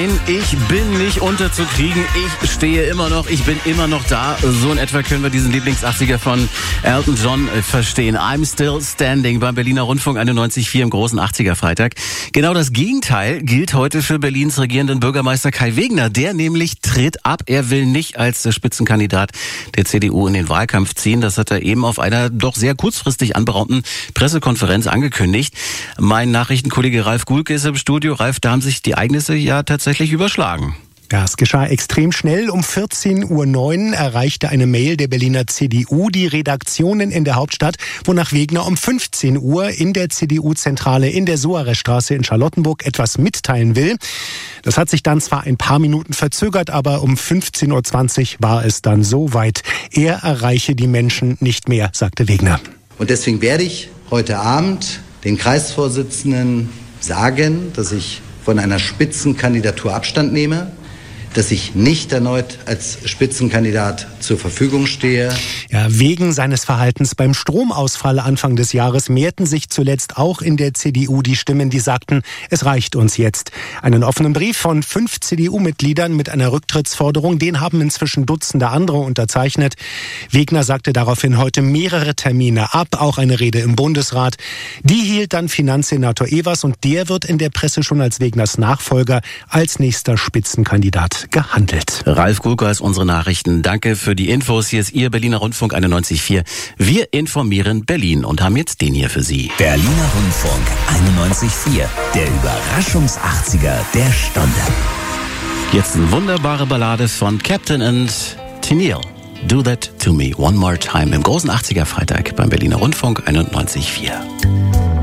Nein, ich bin nicht unterzukriegen. Ich stehe immer noch, ich bin immer noch da. So in etwa können wir diesen Lieblings-80er von Elton John verstehen. I'm still standing beim Berliner Rundfunk 91.4 im großen 80er-Freitag. Genau das Gegenteil gilt heute für Berlins regierenden Bürgermeister Kai Wegner. Der nämlich tritt ab. Er will nicht als Spitzenkandidat der CDU in den Wahlkampf ziehen. Das hat er eben auf einer doch sehr kurzfristig anberaumten Pressekonferenz angekündigt. Mein Nachrichtenkollege Ralf Gulke ist im Studio. Ralf, da haben sich die Ereignisse ja tatsächlich überschlagen. Ja, es geschah extrem schnell. Um 14:09 Uhr erreichte eine Mail der Berliner CDU die Redaktionen in der Hauptstadt, wonach Wegner um 15 Uhr in der CDU-Zentrale in der Suarezstraße in Charlottenburg etwas mitteilen will. Das hat sich dann zwar ein paar Minuten verzögert, aber um 15:20 Uhr war es dann soweit. Er erreiche die Menschen nicht mehr, sagte Wegner. Und deswegen werde ich heute Abend den Kreisvorsitzenden sagen, dass ich von einer Spitzenkandidatur Abstand nehme, dass ich nicht erneut als Spitzenkandidat zur Verfügung stehe. Ja, wegen seines Verhaltens beim Stromausfall Anfang des Jahres mehrten sich zuletzt auch in der CDU die Stimmen, die sagten, es reicht uns jetzt. Einen offenen Brief von 5 CDU-Mitgliedern mit einer Rücktrittsforderung, den haben inzwischen Dutzende andere unterzeichnet. Wegner sagte daraufhin heute mehrere Termine ab, auch eine Rede im Bundesrat. Die hielt dann Finanzsenator Evers und der wird in der Presse schon als Wegners Nachfolger, als nächster Spitzenkandidat gehandelt. Ralf Gulke als unsere Nachrichten. Danke für die Infos. Hier ist Ihr Berliner Rundfunk 91.4. Wir informieren Berlin und haben jetzt den hier für Sie. Berliner Rundfunk 91.4. Der Überraschungs-80er der Stunde. Jetzt eine wunderbare Ballade von Captain and Tennille. Do That To Me One More Time im großen 80er Freitag beim Berliner Rundfunk 91.4.